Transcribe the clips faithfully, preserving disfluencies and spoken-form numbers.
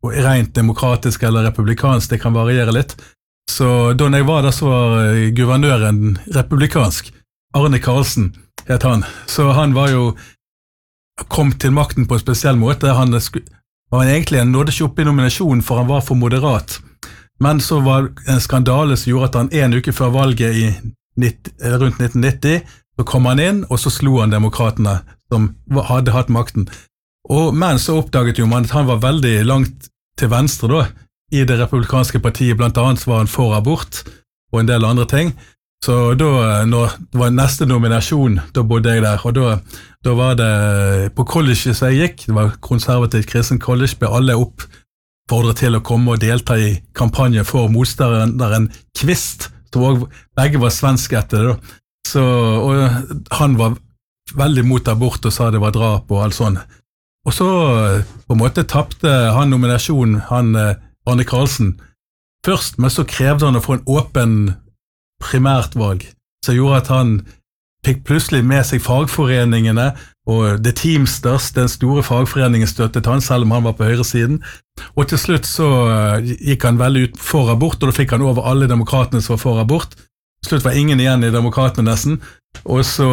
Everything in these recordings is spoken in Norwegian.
rent demokratisk eller republikansk, det kan variere litt. Så da jeg var der, så var guvernøren republikansk. Arne Carlsen het han. Så han var jo, kom til makten på en spesiell måte. Han var egentlig en nådde ikke opp i nominasjonen, for han var for moderat. Men så var en skandale som gjorde at han en uke før valget i rundt nitten nitti, så kom han inn, og så slo han demokratene som hadde hatt makten. Og, men så oppdaget jo man at han var veldig langt til venstre da, i det republikanske partiet, blant annet var han for abort og en del andre ting. Så da, når det var neste nominasjon, da bodde jeg der, og da, da var det på college som jeg gikk, det var konservativt kristen college, ble alle oppfordret til å komme og delta i kampanjen for motstanderen Kvist, som også, begge var svenske etter det da. Så, og han var veldig mot abort og sa det var drap og alt sånt. Og så på en måte tappte han nominasjonen, han Arne Carlsen, først, men så krevde han å få en åpen primært valg, som gjorde at han fikk plutselig med seg fagforeningene, og The Teamsters, den store fagforeningen, støttet han, selv om han var på høyresiden. Og til slutt så gikk han veldig ut for abort, og da fikk han over alle demokratene som var for abort. Til slutt var ingen igjen i demokratene nesten, og så,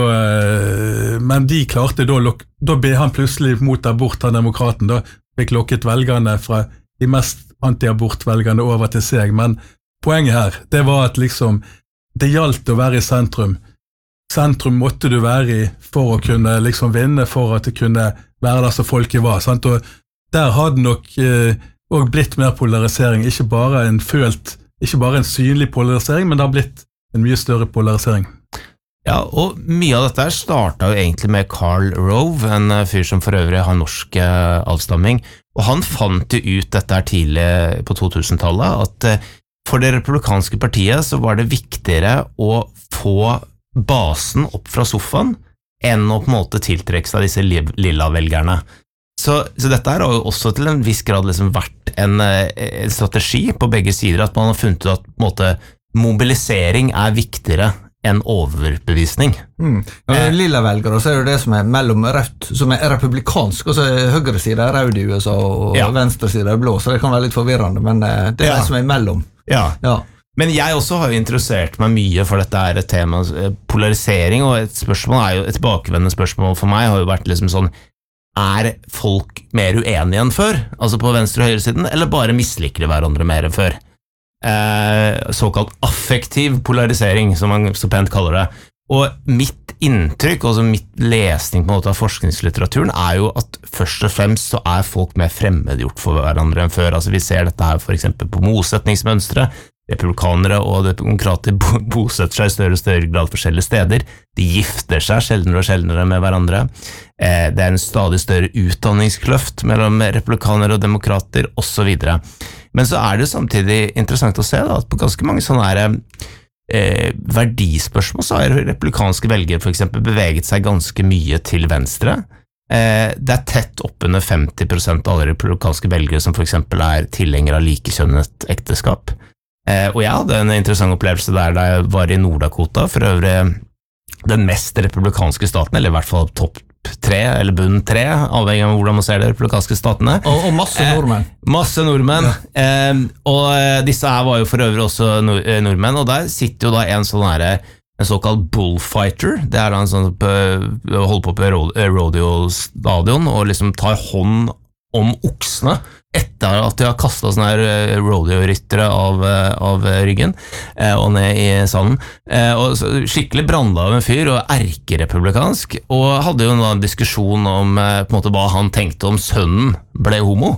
men de klarte da, da ble han plutselig mot abort av demokraten, da fikk lokket velgerne fra de mest anti-abort-velgerne over til seg, men poenget her, det var at liksom, det gjaldt å være i sentrum. Sentrum måtte du være i for å kunne liksom vinne, for at det kunne være der som folket var, sant? Og der hadde nok eh, også blitt mer polarisering, ikke bare en følt, ikke bare en synlig polarisering, men det har blitt en mye større polarisering. Ja, og mye av dette startet jo egentlig med Karl Rove, en fyr som for øvrig har norsk avstamming, og han fant jo ut dette her tidlig på to tusen-tallet, at for det republikanske partiet så var det viktigere å få basen opp fra sofaen, enn å på en måte tiltrekke seg disse lilla velgerne. Så, så dette har jo også til en viss grad liksom vært en, en strategi på begge sider, at man har funnet ut at på en måte, mobilisering er viktigere enn overbevisning. Mm. Ja, eh, lilla velgere, og så er det det som er mellom rødt, som er republikansk, og så er høyre side er rød i U S A, og ja. Venstre side er blå, så det kan være litt forvirrende, men det er ja. Det som er mellom. Ja. Ja. Men jeg også har jo interessert meg mye for dette er et tema, polarisering, og et spørsmål er jo, et tilbakevendende spørsmål for meg har jo vært liksom sånn, er folk mer uenige enn før? Altså på venstre- og høyresiden, eller bare misliker de hverandre mer enn før? Eh, såkalt affektiv polarisering, som man så pent kaller det. Og mitt inntrykk, altså mitt lesning på en måte av forskningslitteraturen, er jo at først og fremst så er folk mer fremmedgjort for hverandre enn før. Altså vi ser dette her for eksempel på bosetningsmønstre. Republikanere og demokrater bosetter seg i større og større grad forskjellige steder. De gifter seg sjeldnere og sjeldnere med hverandre. Eh, det er en stadig større utdanningskløft mellom republikanere og demokrater, og så videre. Men så er det samtidig interessant å se da, at på ganske mange sånne her, eh, verdispørsmål så har republikanske velgere for eksempel beveget seg ganske mye til venstre. Eh, det er tett opp under femti prosent av alle republikanske velgere som for eksempel er tilhengere av likekjønnet ekteskap. Eh, og jeg hadde en interessant opplevelse der da jeg var i Nord-Dakota, for øvrig den mest republikanske staten, eller i hvert fall topp tre, eller bunn tre, avhengig av hvordan man ser det, republikanske statene. Og, og masse nordmenn. Eh, masse nordmenn. Ja. Eh, og disse her var jo for øvrig også nord nordmenn, og der sitter jo da en sånn her, en såkalt bullfighter, det er da en sånn, holder på på rodeo-stadion, og liksom tar hånd om oksene, etter at de har kastet sånne her rodeo-ryttere av, av ryggen eh, og ned i sanden. Eh, og så, skikkelig branda av en fyr, og erkerepublikansk, og hadde jo en diskusjon om eh, på en måte hva han tenkte om sønnen ble homo.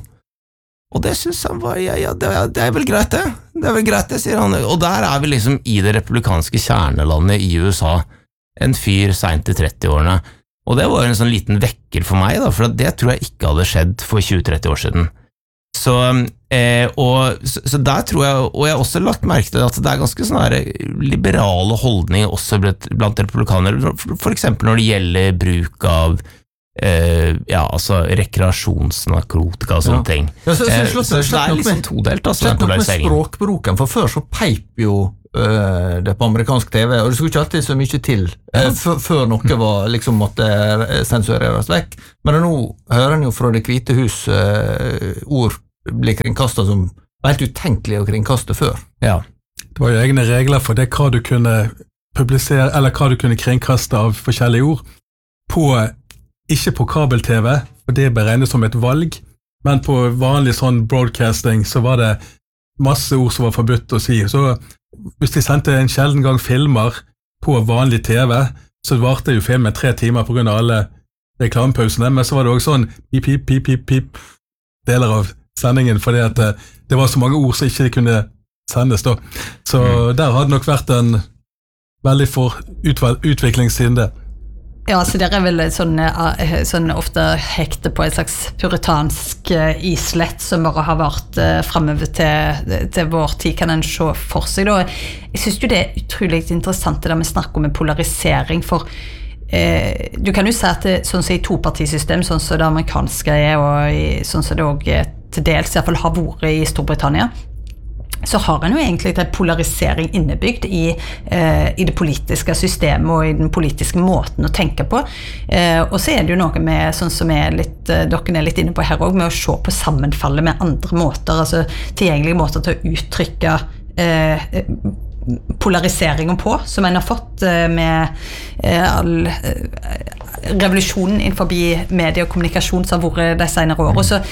Og det synes han var, ja, ja, det, det er vel greit det. Det er vel greit det, sier han. Og der er vi liksom i det republikanske kjernelandet i U S A, en fyr sent i trettiårene. Og det var en sånn liten vekker for meg, da, for det tror jeg ikke hadde skjedd for tjue til tretti år siden. Så, eh, og, så, så der tror jeg, og jeg har også lagt merke til at det er ganske sånne liberale holdninger også blant republikanere, for eksempel når det gjelder bruk av eh, ja, altså rekreasjonsnarkotika og sånne ja. ting. Ja, så, så, så, så, så, så, så det er liksom todelt, altså, den polariseringen. Slett nok med språkbruken, for før så peip jo uh, det på amerikansk T V, og det skulle ikke alltid så mye til uh, før noe var, liksom måtte sensureres vekk. Men nå hører en jo fra det hvite hus uh, ord blir kringkastet som var helt utenkelig å kringkaste før. Ja. Det var jo egne regler for det, hva du kunne publisere, eller hva du kunne kringkaste av forskjellige ord, på, ikke på kabel-T V, for det ble regnet som et valg, men på vanlig sånn broadcasting så var det masse ord som var forbudt å si. Så hvis de sendte en sjelden gang filmer på vanlig T V, så varte jo filmen tre timer på grunn av alle reklamepausene, men så var det også sånn pip, pip, pip, pip, pip, deler av sendingen, fordi at det var så mange ord som ikke kunne sendes da. Så mm. der hadde nok vært en veldig for utvikling siden det. Ja, så det er vel sånn, sånn ofte hekte på et slags puritansk islett som bare har vært fremover til, til vår tid, kan en se for seg da. Jeg synes jo det er utrolig interessant det der vi snakker om en polarisering, for eh, du kan jo si at det, sånn som i topartisystem, sånn som det amerikanske er, og i, sånn som det også til dels i hvert fall har vært i Storbritannia, så har en jo egentlig en polarisering innebygd i, eh, i det politiske systemet og i den politiske måten å tenke på. Eh, og så er det jo noe med, sånn som er litt, eh, dere er litt inne på her også, med å se på sammenfallet med andre måter, altså tilgjengelige måter til å uttrykke eh, polariseringen på, som en har fått eh, med eh, all eh, revolusjonen innenfor medie og kommunikasjon som har vært de senere år. Og så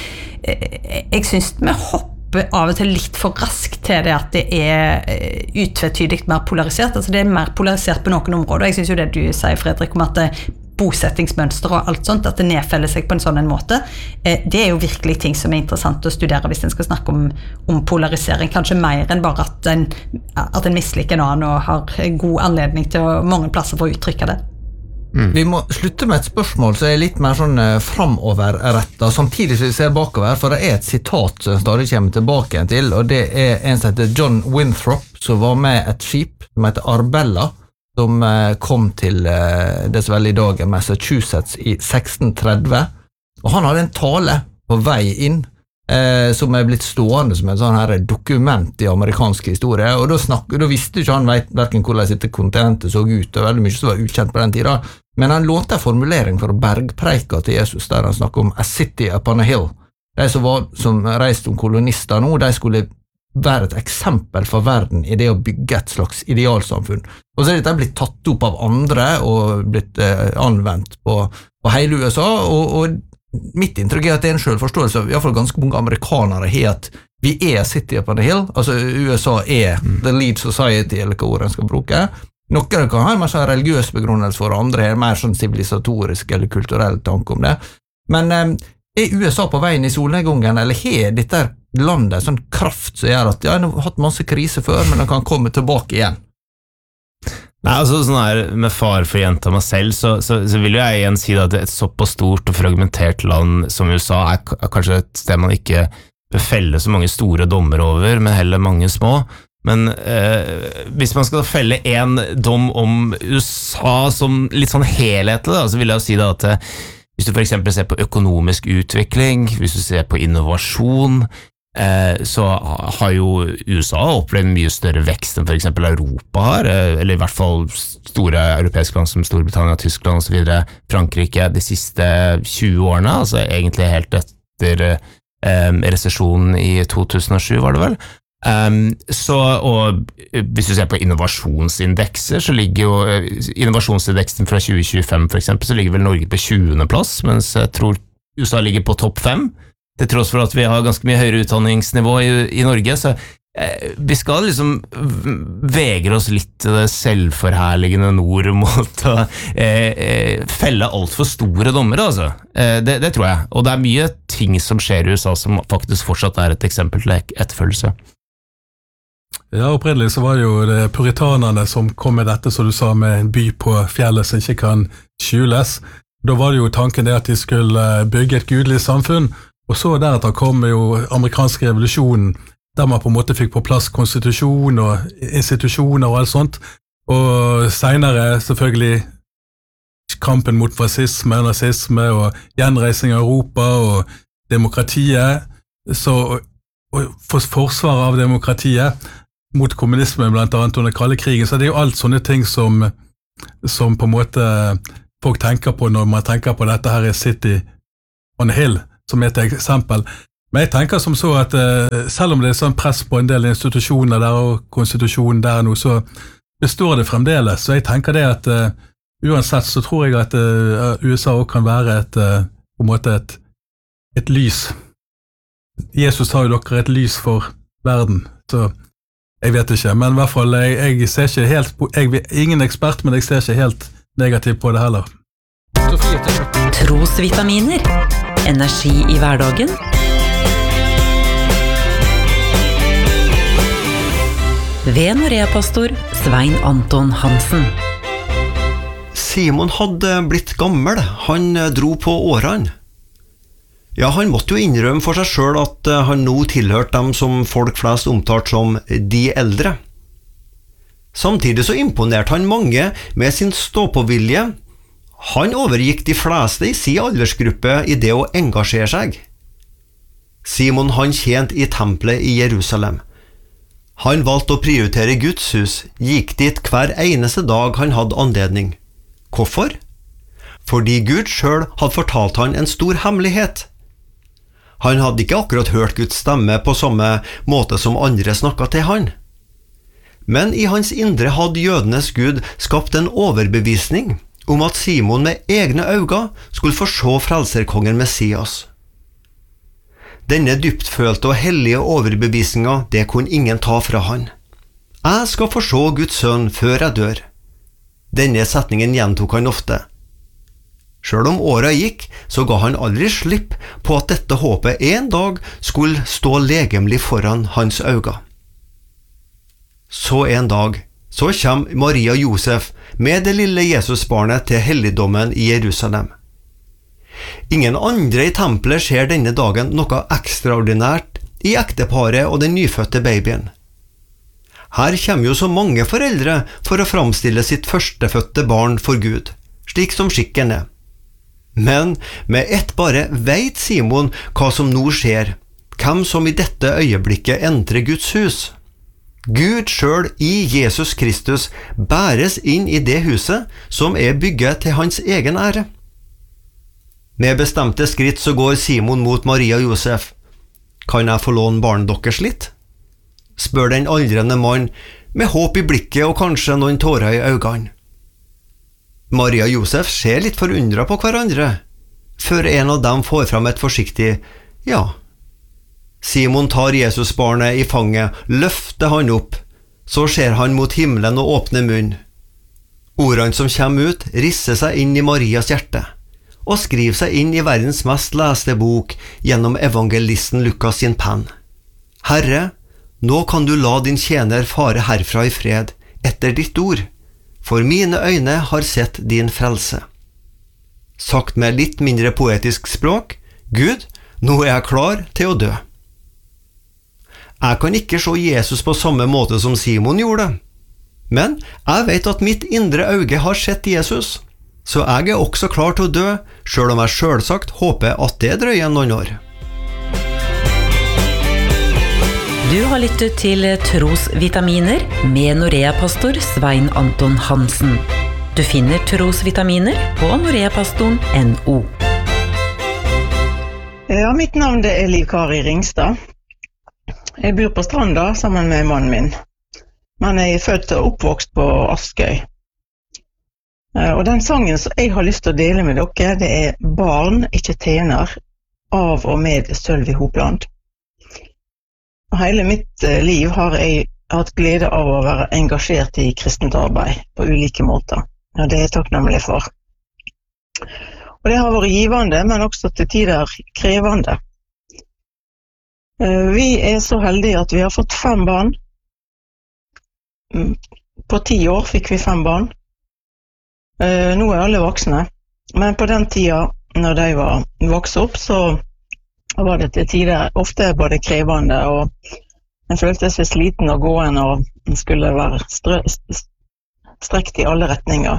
eh, jeg synes vi hopper av og til litt for raskt til det at det er utvetydigt mer polarisert, altså det er mer polarisert på noen områder. Jeg synes jo det du sier, Fredrik, om at det bosettingsmønster og alt sånt, at det nedfeller seg på en sånn en måte, det er jo virkelig ting som er interessant å studere hvis en skal snakke om, om polarisering, kanskje mer enn bare at en, at en misliker en annen og har god anledning til å, mange plasser for å uttrykke det. Mm. Vi må slutte med et spørsmål som er litt mer sånn framoverrettet, samtidig som vi ser bakover, for det er et sitat som stadig kommer tilbake til, og det er en som heter John Winthrop, som var med et skip som heter Arbella, som kom til det som vel i dag er Massachusetts i seksten tretti, og han hadde en tale på vei inn, Eh, som er blitt stående som en sånn her dokument i amerikansk historie, og da, snak, da visste ikke han hverken hvordan dette kontinentet så ut, og veldig mye som var ukjent på den tiden, men han lånte en formulering for bergpreika til Jesus, der han snakket om a city upon a hill. De som, var, som reiste om kolonister nå, de skulle være et eksempel for verden i det å bygge et slags idealsamfunn. Og så er dette blitt tatt opp av andre og blitt eh, anvendt på, på hele U S A, og, og mitt inntrykk er at det er en selvforståelse, i hvert fall ganske mange amerikanere har at vi er city upon the hill, altså U S A er the lead society, eller hva ord en skal bruke. Noen kan ha en mer sånn religiøs begrunnelse for, andre er mer sånn sivilisatorisk eller kulturell tanke om det. Men eh, er U S A på veien i solnedgangen, eller har dette landet sånn kraft som gjør at ja, de har hatt masse krise før, men de kan komme tilbake igjen? Nei, altså sånn her, med far for å gjenta meg selv, så, så, så vil jeg igjen si at et såpass stort og fragmentert land som U S A er, er kanskje et sted man ikke bør felle så mange store dommer over, men heller mange små. Men eh, hvis man skal felle en dom om U S A som litt sånn helhetlig, da, så vil jeg jo si da at hvis du for eksempel ser på økonomisk utvikling, hvis du ser på innovasjon, Eh, så har jo U S A opplevd mye større vekst enn for eksempel Europa har, eh, eller i hvert fall store europeiske land som Storbritannia, Tyskland og så videre, Frankrike de siste tjue årene, altså egentlig helt etter eh, resesjonen i to tusen og sju var det vel. Um, så, og hvis du ser på innovasjonsindekser, så ligger jo eh, innovasjonsindeksen fra tjue tjuefem for eksempel, så ligger vel Norge på tjuende plass, mens jeg tror U S A ligger på topp fem. Til tross for at vi har ganske mye høyere utdanningsnivå i, i Norge, så eh, vi skal liksom vegre oss litt til det selvforherligende nord mot å eh, felle alt for store dommer, altså. Eh, det, det tror jeg. Og det er mye ting som skjer i U S A som faktisk fortsatt er et eksempel til etterfølgelse. Ja, opprinnelig så var det jo det puritanerne som kom med dette, som du sa, med en by på fjellet som ikke kan skjules. Da var det jo tanken det at de skulle bygge et gudelig samfunn, og så deretter kom jo amerikansk revolusjonen, der man på en måte fikk på plass konstitusjon og institusjoner og alt sånt, og senere selvfølgelig kampen mot fascisme, nazisme og gjenreising av Europa og demokratiet, så og for forsvaret av demokratiet mot kommunisme blant annet under kalde krigen, så det er jo alt sånne ting som, som på en måte folk tenker på når man tenker på dette her i City on a Hill, som et eksempel. Men jeg tenker som så at uh, selv om det er sånn press på en del institusjoner der, og konstitusjonen der nå, så består det fremdeles. Så jeg tenker det at uh, uansett så tror jeg at uh, U S A også kan være et, uh, på en måte et, et lys. Jesus har jo dere et lys for verden, så jeg vet ikke. Men i hvert fall, jeg, jeg ser ikke helt, jeg er ingen ekspert, men jeg ser ikke helt negativt på det heller. Trosvitaminer. Energi i hverdagen. Ved Norea-pastor Svein Anton Hansen. Simon hadde blitt gammel, han dro på årene. Ja, han måtte jo innrømme for seg selv at han nå tilhørte dem som folk flest omtalt som de eldre. Samtidig så imponerte han mange med sin stå-på-vilje. Han overgikk de fleste i sin aldersgruppe i det å engasjere seg. Simon han tjente i tempelet i Jerusalem. Han valgte å prioritere Guds hus, gikk dit hver eneste dag han hadde anledning. Hvorfor? Fordi Gud selv hadde fortalt han en stor hemmelighet. Han hadde ikke akkurat hørt Guds stemme på samme måte som andre snakket til han. Men i hans indre hadde jødenes Gud skapt en overbevisning om at Simon med egne øyne skulle få se frelserkongen Messias. Denne dyptfølte og hellige overbevisningen, det kunne ingen ta fra han. Jeg skal få se Guds sønn før jeg dør. Denne setningen gjentok han ofte. Selv om året gikk, så ga han aldri slipp på at dette håpet en dag skulle stå legemlig foran hans øyne. Så en dag, så kommer Maria og Josef med det lille Jesusbarnet til helligdommen i Jerusalem. Ingen andre i tempelet ser denne dagen noe ekstraordinært i ekteparet og den nyfødte babyen. Her kommer jo så mange foreldre for å framstille sitt førstefødte barn for Gud, slik som skikken er. Men med ett bare vet Simon hva som nå skjer, hvem som i dette øyeblikket entrer Guds hus. Gud selv i Jesus Kristus bæres inn i det huset som er bygget til hans egen ære. Med bestemte skritt så går Simon mot Maria og Josef. Kan jeg få låne barnet deres litt? Spør den aldrende mann med håp i blikket og kanskje noen tårer i øynene. Maria og Josef ser litt forundret på hverandre, før en av dem får fram et forsiktig ja. Simon tar Jesusbarnet i fanget, løfter han opp, så ser han mot himmelen og åpner munn. Ordene som kommer ut risser seg inn i Marias hjerte, og skriver seg inn i verdens mest leste bok gjennom evangelisten Lukas sin penn. Herre, nå kan du la din tjener fare herfra i fred, etter ditt ord, for mine øyne har sett din frelse. Sagt med litt mindre poetisk språk, Gud, nå er jeg klar til å dø. Jeg kan ikke se Jesus på samme måte som Simon gjorde, men jeg vet at mitt indre øye har sett Jesus, så jeg er også klar til å dø, selv om jeg selvsagt håper at det drøyer noen år. Du har lyttet til Trosvitaminer med Norea-pastor Svein Anton Hansen. Du finner Trosvitaminer på noreapastoren punktum no. Ja, mitt navn er Liv Kari Ringstad. Jeg bor på Stranda sammen med mannen min, men jeg er født og oppvokst på Askøy. Og den sangen som jeg har lyst til å dele med dere, det er Barn, ikke tjener, av og med Sølvi Hopland. Og hele mitt liv har jeg hatt glede av å være engasjert i kristent arbeid på ulike måter. Og det er jeg takknemlig for. Og det har vært givende, men også til tider krevende. Vi er så heldige at vi har fått fem barn. På ti år fikk vi fem barn. Nå er alle voksne, men på den tida når de var vokst opp, så var det til tider ofte både krevende, og en følte seg sliten og gåen, og en skulle være strekt i alle retninger.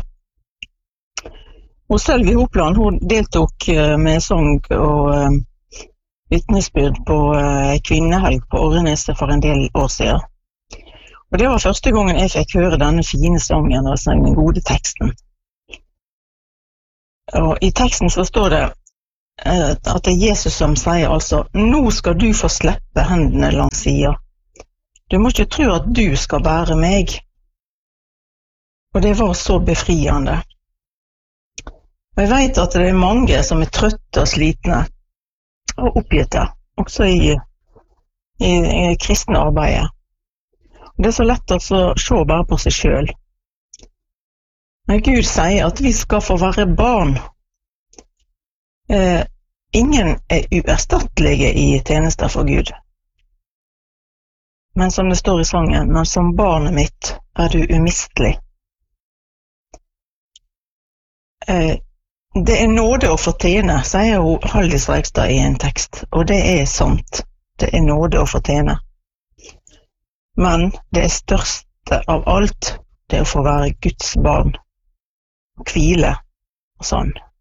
Og Sølvi Hopland, hun deltok med sang og vitnesbyrd på kvinnehelg på Åreneset for en del år siden. Og det var første gangen jeg fikk høre denne fine sangen og den gode teksten. Og i teksten så står det: at det er Jesus som sier altså, nå skal du få slippe hendene langs siden. Du må ikke tro at du skal bære meg. Og det var så befriende. Og jeg vet at det er mange som er trøtte og slitne og oppgitte, også i, i, i kristne arbeidet. Det er så lett å se bare på seg selv. Men Gud sier at vi skal få være barn. Eh, ingen er uerstattelige i tjenester for Gud. Men som det står i sangen, men som barnet mitt er du umistelig. Eh, det er nåde å fortjene, sier hun Halldis Reigstad i en tekst, og det er sant. Det er nåde å fortjene. Men det største av alt, det er å få være Guds barn, hvile og sånn.